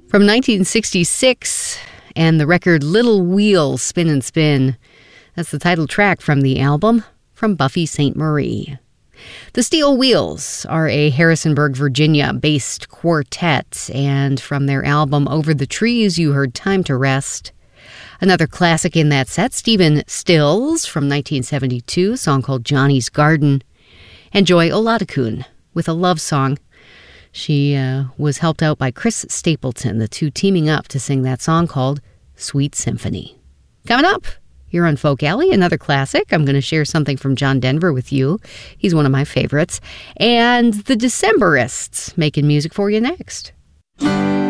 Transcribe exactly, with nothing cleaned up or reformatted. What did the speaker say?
From nineteen sixty-six, and the record Little Wheel, Spin and Spin. That's the title track from the album, from Buffy Sainte Marie. The Steel Wheels are a Harrisonburg, Virginia-based quartet, and from their album Over the Trees, you heard Time to Rest. Another classic in that set, Stephen Stills from nineteen seventy-two, a song called Johnny's Garden. And Joy Oladokun with a love song. She uh, was helped out by Chris Stapleton, the two teaming up to sing that song called Sweet Symphony. Coming up here on Folk Alley, another classic. I'm going to share something from John Denver with you. He's one of my favorites. And the Decemberists making music for you next.